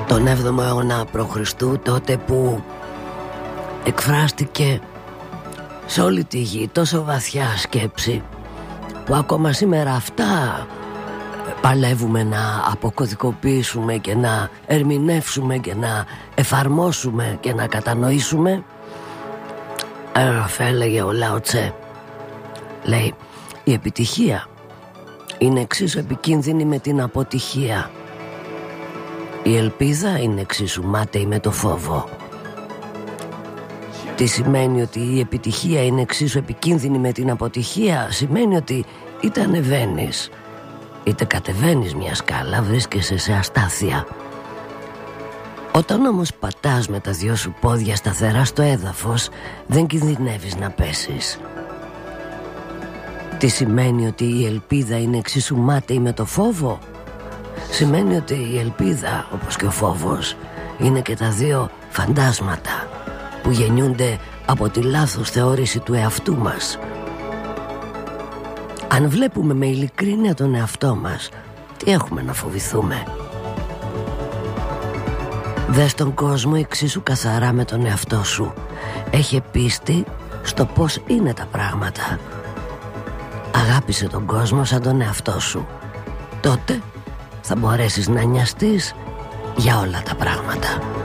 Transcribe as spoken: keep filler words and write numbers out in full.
τον έβδομο αιώνα π.Χ., τότε που εκφράστηκε σε όλη τη γη τόσο βαθιά σκέψη που ακόμα σήμερα αυτά παλεύουμε να αποκωδικοποιήσουμε και να ερμηνεύσουμε και να εφαρμόσουμε και να κατανοήσουμε. Έγραφε, έλεγε ο Λάο Τσε, λέει, η επιτυχία είναι εξίσου επικίνδυνη με την αποτυχία. Η ελπίδα είναι εξίσου μάταιη με το φόβο. Τι σημαίνει ότι η επιτυχία είναι εξίσου επικίνδυνη με την αποτυχία? Σημαίνει ότι είτε ανεβαίνεις είτε κατεβαίνεις μια σκάλα, βρίσκεσαι σε αστάθεια. Όταν όμως πατάς με τα δυο σου πόδια σταθερά στο έδαφος, δεν κινδυνεύεις να πέσεις. Τι σημαίνει ότι η ελπίδα είναι εξίσου μάταιη με το φόβο? Σημαίνει ότι η ελπίδα, όπως και ο φόβος, είναι και τα δύο φαντάσματα που γεννιούνται από τη λάθος θεώρηση του εαυτού μας. Αν βλέπουμε με ειλικρίνεια τον εαυτό μας, τι έχουμε να φοβηθούμε? Δες τον κόσμο εξίσου καθαρά με τον εαυτό σου. Έχε πίστη στο πώς είναι τα πράγματα. Αγάπησε τον κόσμο σαν τον εαυτό σου. Τότε θα μπορέσεις να νοιαστείς για όλα τα πράγματα.